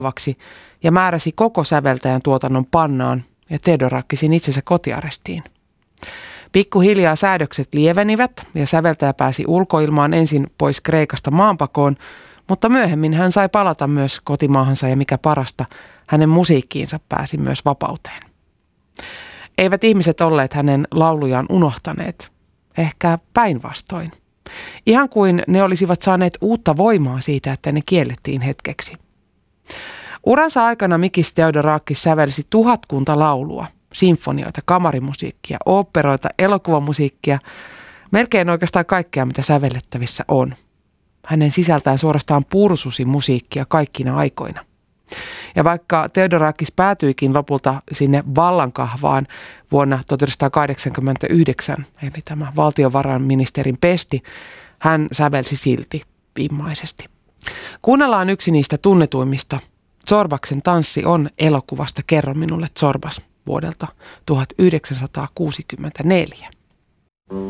ja määräsi koko säveltäjän tuotannon pannaan ja Theodorakisin itsensä kotiarestiin. Pikkuhiljaa säädökset lievenivät ja säveltäjä pääsi ulkoilmaan ensin pois Kreikasta maanpakoon, mutta myöhemmin hän sai palata myös kotimaahansa ja mikä parasta, hänen musiikkiinsa pääsi myös vapauteen. Eivät ihmiset olleet hänen laulujaan unohtaneet, ehkä päinvastoin. Ihan kuin ne olisivat saaneet uutta voimaa siitä, että ne kiellettiin hetkeksi. Uransa aikana Mikis Theodorakis sävelsi 1000 laulua, sinfonioita, kamarimusiikkia, oopperoita, elokuvamusiikkia, melkein oikeastaan kaikkea, mitä sävellettävissä on. Hänen sisältään suorastaan pursusi musiikkia kaikkina aikoina. Ja vaikka Theodorakis päätyikin lopulta sinne vallankahvaan vuonna 1989, eli tämä valtiovarainministerin pesti, hän sävelsi silti vimmaisesti. Kuunnellaan yksi niistä tunnetuimmista. Zorbaksen tanssi on elokuvasta Kerro minulle Zorbas vuodelta 1964.